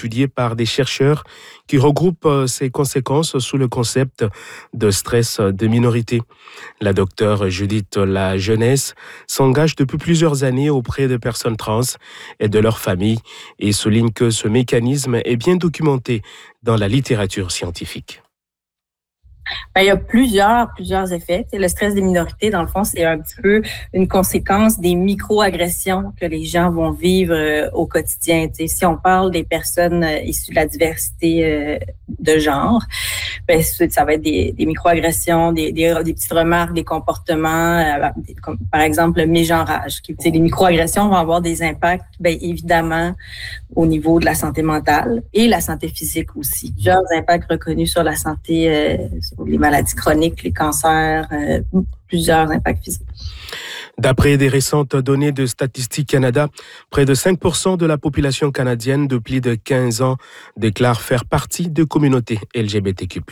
étudiée par des chercheurs qui regroupent ces conséquences sous le concept de stress de minorité. La docteure Judith La Jeunesse s'engage depuis plusieurs années auprès de personnes trans et de leurs familles et souligne que ce mécanisme est bien documenté dans la littérature scientifique. Il y a plusieurs effets. Le stress des minorités, dans le fond, c'est un petit peu une conséquence des micro-agressions que les gens vont vivre au quotidien. Si on parle des personnes issues de la diversité de genre, ça va être des micro-agressions, des petites remarques, des comportements, comme par exemple le mégenrage. Les micro-agressions vont avoir des impacts, évidemment, au niveau de la santé mentale et la santé physique aussi. Plusieurs impacts reconnus sur la santé, sur les maladies chroniques, les cancers, plusieurs impacts physiques. D'après des récentes données de Statistique Canada, près de 5% de la population canadienne de plus de 15 ans déclare faire partie de communautés LGBTQ+.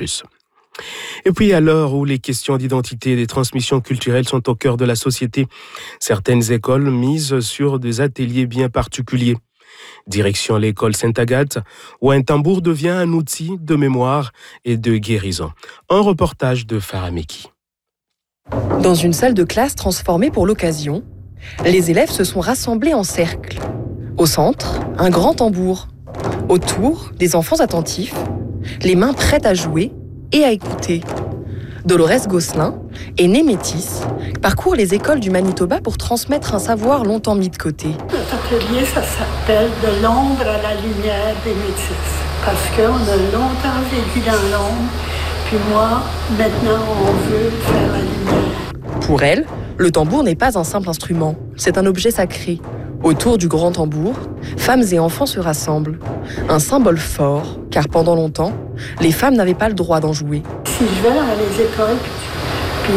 Et puis à l'heure où les questions d'identité et des transmissions culturelles sont au cœur de la société, certaines écoles misent sur des ateliers bien particuliers. Direction l'école Sainte-Agathe, où un tambour devient un outil de mémoire et de guérison. Un reportage de Farah Meki. Dans une salle de classe transformée pour l'occasion, les élèves se sont rassemblés en cercle. Au centre, un grand tambour. Autour, des enfants attentifs, les mains prêtes à jouer et à écouter. Dolores Gosselin est née métisse, parcourt les écoles du Manitoba pour transmettre un savoir longtemps mis de côté. Cet atelier, ça s'appelle « De l'ombre à la lumière des métisses » parce qu'on a longtemps vécu dans l'ombre, puis moi, maintenant, on veut faire la lumière. Pour elle, le tambour n'est pas un simple instrument, c'est un objet sacré. Autour du grand tambour, femmes et enfants se rassemblent. Un symbole fort, car pendant longtemps, les femmes n'avaient pas le droit d'en jouer. Si je vais dans les écoles, puis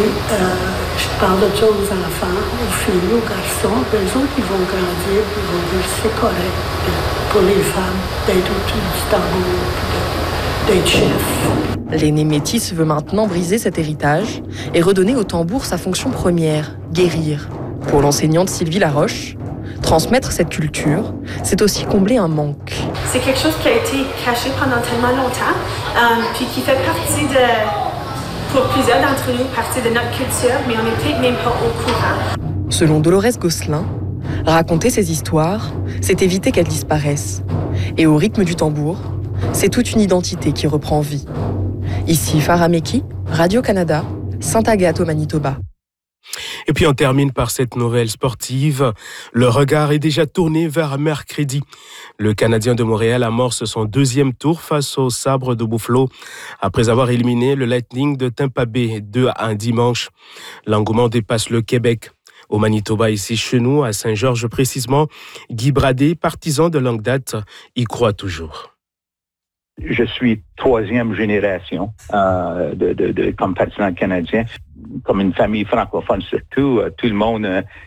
je parle de ça aux enfants, aux filles, aux garçons, eux autres, ils vont grandir, puis ils vont dire c'est correct pour les femmes d'être autour du tambour, d'être chef. L'aînée métisse veut maintenant briser cet héritage et redonner au tambour sa fonction première, guérir. Pour l'enseignante Sylvie Laroche, transmettre cette culture, c'est aussi combler un manque. C'est quelque chose qui a été caché pendant tellement longtemps, puis qui fait partie pour plusieurs d'entre nous, partie de notre culture, mais on n'est peut-être même pas au courant. Selon Dolores Gosselin, raconter ces histoires, c'est éviter qu'elles disparaissent. Et au rythme du tambour, c'est toute une identité qui reprend vie. Ici Farah Meki, Radio-Canada, Sainte-Agathe au Manitoba. Et puis on termine par cette nouvelle sportive. Le regard est déjà tourné vers mercredi. Le Canadien de Montréal amorce son deuxième tour face au Sabre de Buffalo après avoir éliminé le Lightning de Tampa Bay 2-1 dimanche. L'engouement dépasse le Québec. Au Manitoba, ici chez nous, à Saint-Georges précisément, Guy Bradé, partisan de longue date, y croit toujours. Je suis troisième génération comme partisan canadien. Comme une famille francophone surtout, tout le monde,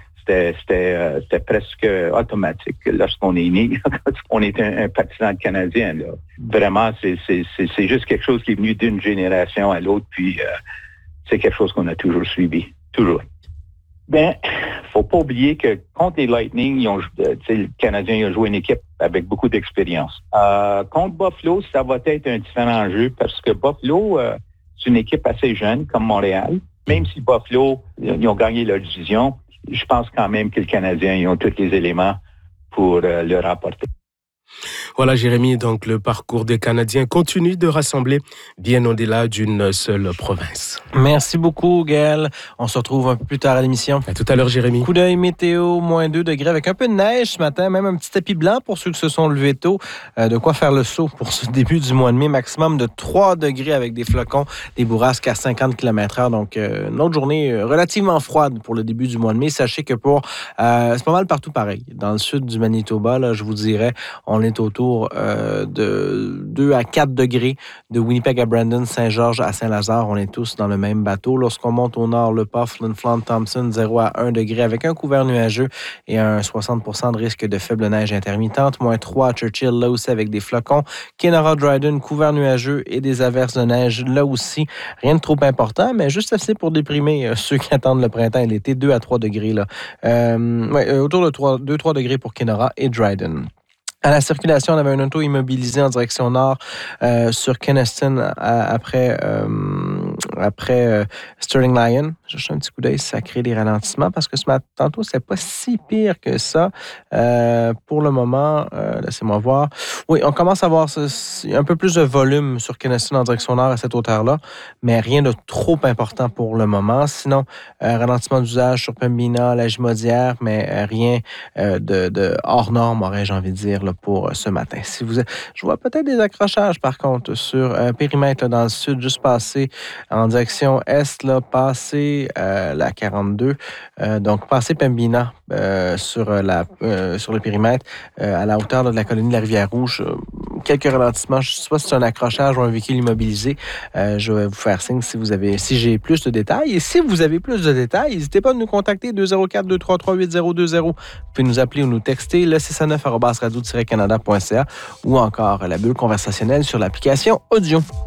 c'était presque automatique lorsqu'on est né. On est un partisan canadien. Là. Vraiment, c'est juste quelque chose qui est venu d'une génération à l'autre, puis c'est quelque chose qu'on a toujours suivi, toujours. Faut pas oublier que contre les Lightning, le Canadien a joué une équipe avec beaucoup d'expérience. Contre Buffalo, ça va être un différent jeu parce que Buffalo, c'est une équipe assez jeune comme Montréal. Même si Buffalo, ils ont gagné leur division, je pense quand même que les Canadiens ils ont tous les éléments pour le remporter. Voilà Jérémy, donc le parcours des Canadiens continue de rassembler bien au-delà d'une seule province. Merci beaucoup Gaël. On se retrouve un peu plus tard à l'émission. À tout à l'heure Jérémy. Coup d'œil météo, moins 2 degrés avec un peu de neige ce matin, même un petit tapis blanc pour ceux qui se sont levés tôt. De quoi faire le saut pour ce début du mois de mai. Maximum de 3 degrés avec des flocons, des bourrasques à 50 km/h. Donc une autre journée relativement froide pour le début du mois de mai. Sachez que c'est pas mal partout pareil. Dans le sud du Manitoba, là, je vous dirais, on est autour de 2 à 4 degrés de Winnipeg à Brandon, Saint-Georges à Saint-Lazare. On est tous dans le même bateau. Lorsqu'on monte au nord, le Pas, Flin Flon, Thompson, 0 à 1 degré avec un couvert nuageux et un 60% de risque de faible neige intermittente. Moins 3 à Churchill, là aussi avec des flocons. Kenora, Dryden, couvert nuageux et des averses de neige, là aussi. Rien de trop important, mais juste assez pour déprimer ceux qui attendent le printemps et l'été. 2 à 3 degrés, là. Autour de 2-3 degrés pour Kenora et Dryden. À la circulation, on avait un auto immobilisé en direction nord sur Kenaston après Sterling Lyon. J'ai cherché un petit coup d'œil si ça crée des ralentissements parce que ce matin, tantôt, c'est pas si pire que ça. Pour le moment, laissez-moi voir. Oui, on commence à voir un peu plus de volume sur Kenaston en direction nord à cette hauteur-là, mais rien de trop important pour le moment. Sinon, ralentissement d'usage sur Pembina, la Jumaudière, mais rien de hors norme, aurais-je envie de dire, là, pour ce matin. Je vois peut-être des accrochages, par contre, sur périmètre là, dans le sud, juste passé en direction est, là, passé la 42, donc passé Pembina sur le périmètre, à la hauteur de la colonie de la Rivière-Rouge. Quelques ralentissements. Je ne sais pas si c'est un accrochage ou un véhicule immobilisé. Je vais vous faire signe si j'ai plus de détails. Et si vous avez plus de détails, n'hésitez pas à nous contacter 204-233-8020. Vous pouvez nous appeler ou nous texter le 609@radio-canada.ca ou encore la bulle conversationnelle sur l'application audio.